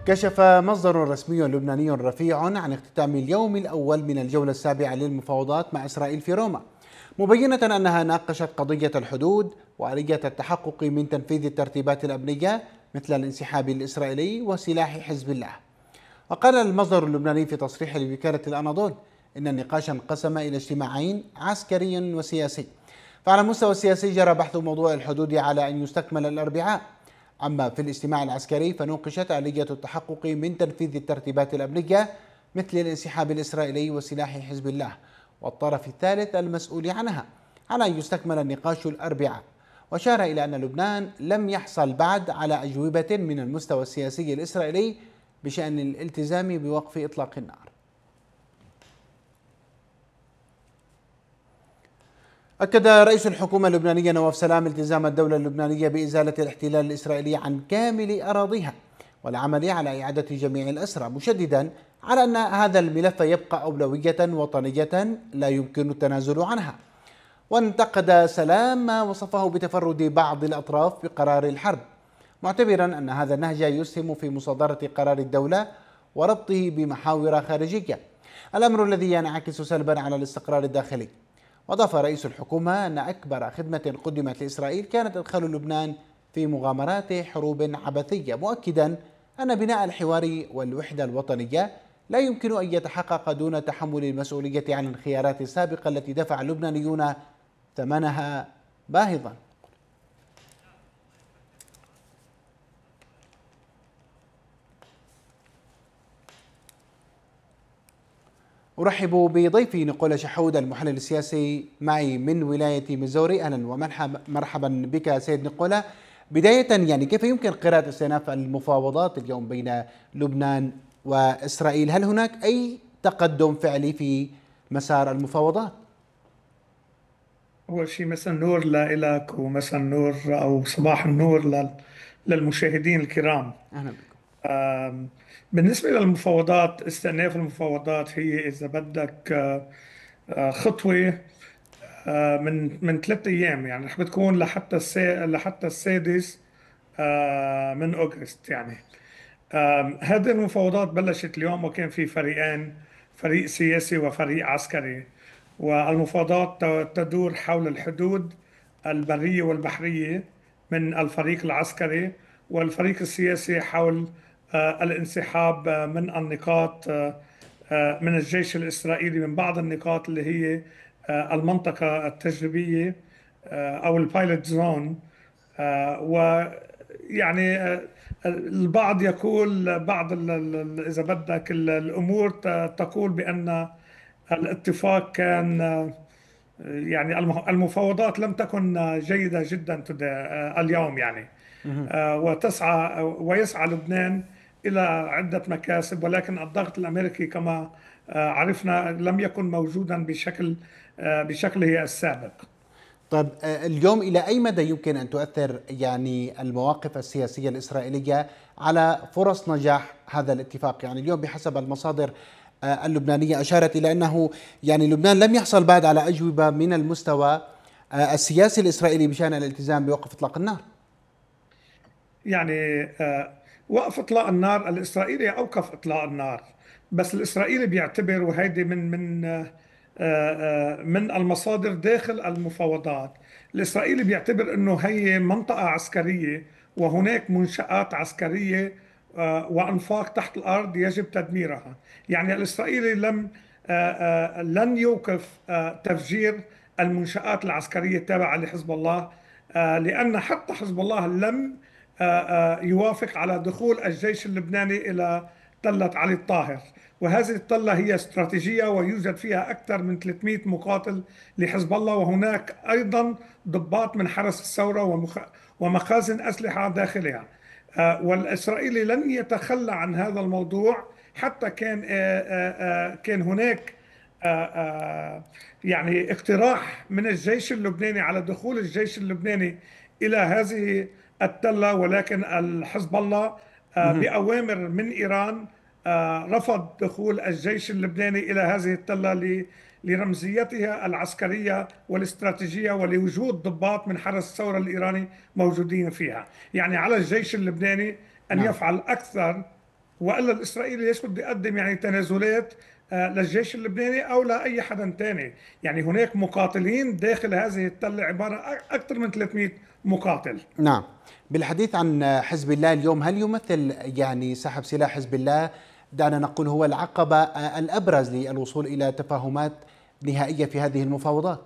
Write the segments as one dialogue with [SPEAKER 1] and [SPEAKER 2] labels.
[SPEAKER 1] كشف مصدر رسمي لبناني رفيع عن اختتام اليوم الأول من الجولة السابعة للمفاوضات مع إسرائيل في روما، مبينة أنها ناقشت قضية الحدود وآلية التحقق من تنفيذ الترتيبات الأمنية مثل الانسحاب الإسرائيلي وسلاح حزب الله. وقال المصدر اللبناني في تصريح لوكالة الأناضول إن النقاش انقسم إلى اجتماعين عسكري وسياسي. فعلى المستوى السياسي جرى بحث موضوع الحدود على أن يستكمل الأربعاء، أما في الاجتماع العسكري فنوقشت آلية التحقق من تنفيذ الترتيبات الأمنية مثل الانسحاب الإسرائيلي وسلاح حزب الله والطرف الثالث المسؤول عنها، على أن يستكمل النقاش الأربعاء. وأشار إلى أن لبنان لم يحصل بعد على أجوبة من المستوى السياسي الإسرائيلي بشأن الالتزام بوقف إطلاق النار. أكد رئيس الحكومة اللبنانية نواف سلام التزام الدولة اللبنانية بإزالة الاحتلال الإسرائيلي عن كامل أراضيها والعمل على إعادة جميع الأسرى، مشددا على أن هذا الملف يبقى أولوية وطنية لا يمكن التنازل عنها. وانتقد سلام ما وصفه بتفرد بعض الأطراف بقرار الحرب، معتبرا أن هذا النهج يسهم في مصادرة قرار الدولة وربطه بمحاور خارجية، الأمر الذي ينعكس سلبا على الاستقرار الداخلي. وأضاف رئيس الحكومة أن أكبر خدمة قدمت لإسرائيل كانت إدخال لبنان في مغامرات حروب عبثية، مؤكدا أن بناء الحوار والوحدة الوطنية لا يمكن أن يتحقق دون تحمل المسؤولية عن الخيارات السابقة التي دفع اللبنانيون ثمنها باهظا. أرحب بضيفي نقول شحود المحلل السياسي معي من ولاية ميزوري. أهلا ومرحبا بك سيد نقولة. بداية كيف يمكن قراءة استئناف المفاوضات اليوم بين لبنان وإسرائيل؟ هل هناك أي تقدم فعلي في مسار المفاوضات؟
[SPEAKER 2] أول شيء مساء النور لك ومساء النور أو صباح النور للمشاهدين الكرام.
[SPEAKER 1] أهلا بكم.
[SPEAKER 2] آم، بالنسبة للمفاوضات، استئناف المفاوضات هي إذا بدك خطوة من 3 أيام، يعني رح بتكون لحتى السادس من أغسطس يعني. هذه المفاوضات بلشت اليوم وكان في فريقين، فريق سياسي وفريق عسكري، والمفاوضات تدور حول الحدود البرية والبحرية من الفريق العسكري، والفريق السياسي حول الانسحاب من النقاط، من الجيش الإسرائيلي من بعض النقاط اللي هي المنطقة التجريبية أو البايلوت زون. ويعني البعض يقول بعض إذا بدك الأمور تقول بأن الاتفاق كان يعني المفاوضات لم تكن جيدة جدا اليوم يعني. ويسعى لبنان إلى عدة مكاسب، ولكن الضغط الأمريكي كما عرفنا لم يكن موجودا بشكله السابق.
[SPEAKER 1] طيب، اليوم إلى أي مدى يمكن أن تؤثر المواقف السياسية الإسرائيلية على فرص نجاح هذا الاتفاق؟ اليوم بحسب المصادر اللبنانية أشارت إلى أنه لبنان لم يحصل بعد على أجوبة من المستوى السياسي الإسرائيلي بشأن الالتزام بوقف إطلاق النار.
[SPEAKER 2] يعني وقف اطلاق النار، الاسرائيلي اوقف اطلاق النار، بس الاسرائيلي بيعتبر، وهيدي من المصادر داخل المفاوضات، الاسرائيلي بيعتبر انه هي منطقة عسكرية وهناك منشآت عسكرية وانفاق تحت الارض يجب تدميرها. يعني الاسرائيلي لن يوقف تفجير المنشآت العسكرية التابعة لحزب الله، لأن حتى حزب الله لم يوافق على دخول الجيش اللبناني إلى تلة علي الطاهر، وهذه التلة هي استراتيجية ويوجد فيها أكثر من 300 مقاتل لحزب الله، وهناك أيضا ضباط من حرس الثورة ومخازن أسلحة داخلها. والإسرائيلي لن يتخلى عن هذا الموضوع، حتى كان هناك يعني اقتراح من الجيش اللبناني على دخول الجيش اللبناني إلى هذه التلة، ولكن الحزب الله بأوامر من إيران رفض دخول الجيش اللبناني إلى هذه التلة لرمزيتها العسكرية والاستراتيجية ولوجود ضباط من حرس الثورة الإيراني موجودين فيها. يعني على الجيش اللبناني أن
[SPEAKER 1] نعم.
[SPEAKER 2] يفعل أكثر والا الاسرائيلي ليش بده يقدم يعني تنازلات للجيش اللبناني او لاي حدا ثاني؟ يعني هناك مقاتلين داخل هذه التله، عباره اكثر من 300 مقاتل.
[SPEAKER 1] نعم. بالحديث عن حزب الله اليوم، هل يمثل يعني سحب سلاح حزب الله، دعنا نقول، هو العقبة الأبرز للوصول إلى تفاهمات نهائية في هذه المفاوضات؟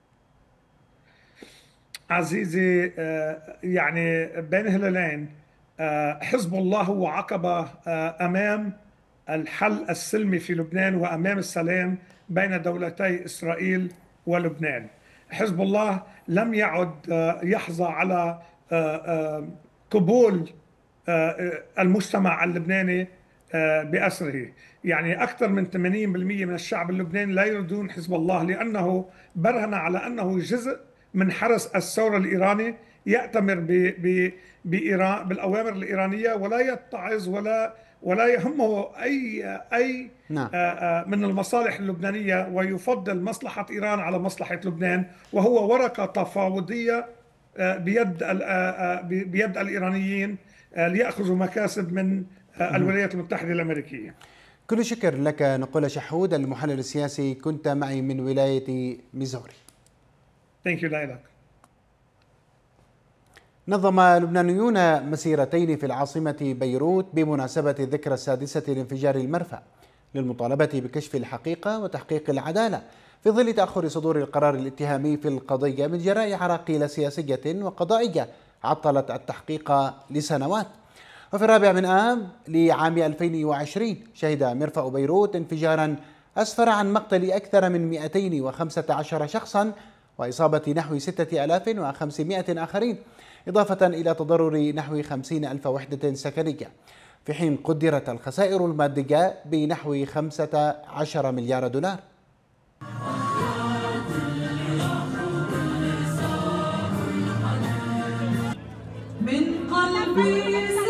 [SPEAKER 2] عزيزي، يعني بين هلالين، حزب الله هو عقبة أمام الحل السلمي في لبنان وأمام السلام بين دولتي إسرائيل ولبنان. حزب الله لم يعد يحظى على قبول المجتمع اللبناني بأسره. يعني أكثر من 80% من الشعب اللبناني لا يريدون حزب الله، لأنه برهن على أنه جزء من حرس الثورة الإيراني، يأتمر بإيران بالأوامر الإيرانية، ولا يتعظ ولا يهمه أي
[SPEAKER 1] نعم.
[SPEAKER 2] من المصالح اللبنانية، ويفضل مصلحة إيران على مصلحة لبنان، وهو ورقة تفاوضية بيد الإيرانيين ليأخذوا مكاسب من الولايات المتحدة الأمريكية.
[SPEAKER 1] كل شكر لك نقول شحود، المحلل السياسي، كنت معي من ولاية ميزوري.
[SPEAKER 2] Thank you لك.
[SPEAKER 1] نظم لبنانيون مسيرتين في العاصمة بيروت بمناسبة الذكرى السادسة لانفجار المرفأ للمطالبة بكشف الحقيقة وتحقيق العدالة في ظل تأخر صدور القرار الاتهامي في القضية من جراء عراقيل سياسية وقضائية عطلت التحقيق لسنوات. وفي 4 آب لعام 2020 شهد مرفأ بيروت انفجارا أسفر عن مقتل أكثر من 215 شخصا وإصابة نحو 6500 آخرين، إضافة إلى تضرر نحو 50,000 وحدة سكنية، في حين قدرت الخسائر المادية بنحو 15 مليار دولار.
[SPEAKER 3] من قلبي